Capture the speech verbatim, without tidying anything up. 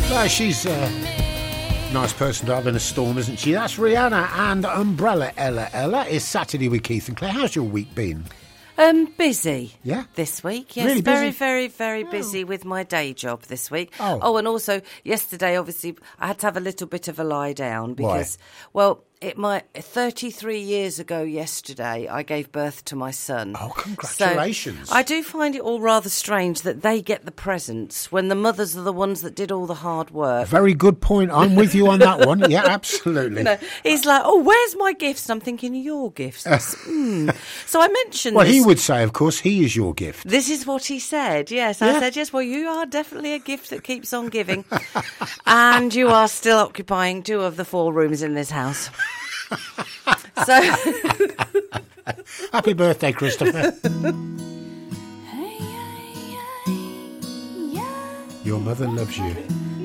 Well, she's a nice person to have in a storm, isn't she? That's Rihanna and Umbrella Ella Ella. It's Saturday with Keith and Claire. How's your week been? Um, busy. Yeah? This week, yes. Really busy? Very, very, very busy with my day job this week. Oh. Oh, and also yesterday, obviously, I had to have a little bit of a lie down because, Why? well, it might thirty-three years ago yesterday, I gave birth to my son. Oh, congratulations. So I do find it all rather strange that they get the presents when the mothers are the ones that did all the hard work. Very good point. I'm with you on that one. Yeah, absolutely. No, he's like, oh, where's my gifts? And I'm thinking, your gifts. mm. So I mentioned Well, this. he would say, of course, he is your gift. This is what he said, yes. Yeah. I said, yes, well, you are definitely a gift that keeps on giving. And you are still occupying two of the four rooms in this house. So, Happy birthday, Christopher. Your mother loves you.